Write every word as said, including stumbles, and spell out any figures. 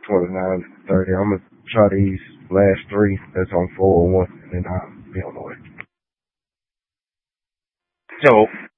twenty-nine, thirty. I'm going to try these last three that's on four oh one, and then I'll be on the way. So